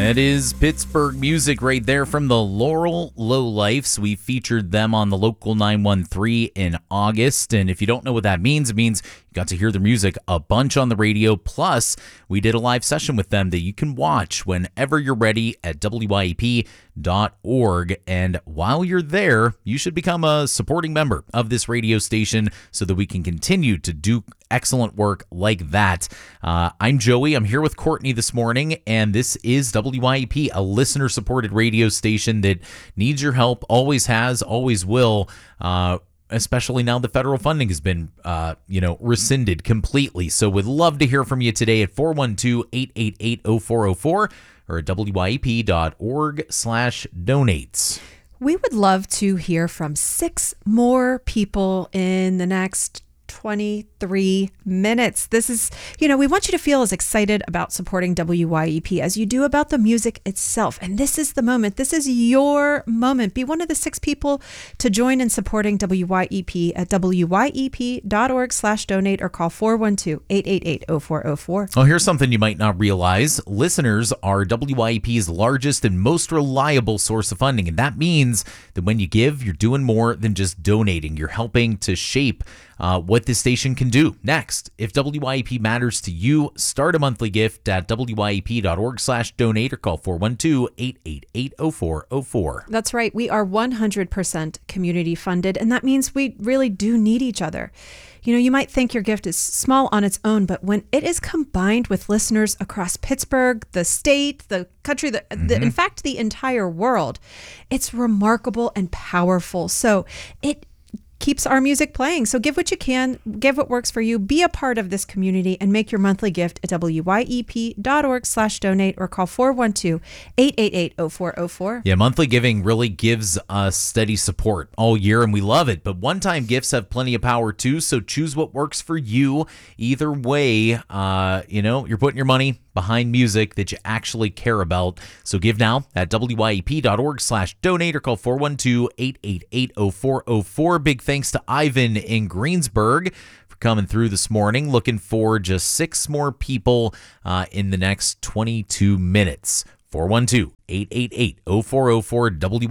That is Pittsburgh music right there from the Laurel Lowlifes. We featured them on the Local 913 in August. And if you don't know what that means, it means you got to hear their music a bunch on the radio. Plus, we did a live session with them that you can watch whenever you're ready at WYEP.org. And while you're there, you should become a supporting member of this radio station so that we can continue to do excellent work like that. I'm Joey. I'm here with Courtney this morning, and this is WYEP, a listener-supported radio station that needs your help, always has, always will, especially now the federal funding has been, rescinded completely. So we'd love to hear from you today at 412-888-0404 or at WYEP.org/donates. We would love to hear from 6 more people in the next 23 minutes. This is, we want you to feel as excited about supporting WYEP as you do about the music itself. And this is the moment. This is your moment. Be one of the 6 people to join in supporting WYEP at WYEP.org/donate or call 412-888-0404. Well, here's something you might not realize. Listeners are WYEP's largest and most reliable source of funding. And that means that when you give, you're doing more than just donating. You're helping to shape what this station can do next. If WYEP matters to you, start a monthly gift at WYEP.org/donate or call 412-888-0404. That's right. We are 100% community funded, and that means we really do need each other. You might think your gift is small on its own, but when it is combined with listeners across Pittsburgh, the state, the country, in fact, the entire world, it's remarkable and powerful. So it keeps our music playing. So give what you can, give what works for you, be a part of this community, and make your monthly gift at WYEP.org/donate or call 412-888-0404. Yeah, monthly giving really gives us steady support all year, and we love it. But one-time gifts have plenty of power too, so choose what works for you. Either way, you're putting your money behind music that you actually care about. So give now at WYEP.org/donate or call 412-888-0404. Big thanks to Ivan in Greensburg for coming through this morning. Looking for just 6 more people in the next 22 minutes. 412-888-0404,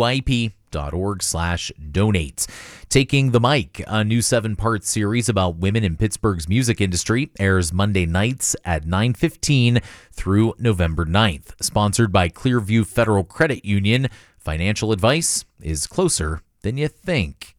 WYEP.org/donate. Taking the Mic, a new 7-part series about women in Pittsburgh's music industry, airs Monday nights at 9:15 through November 9th. Sponsored by Clearview Federal Credit Union, financial advice is closer than you think.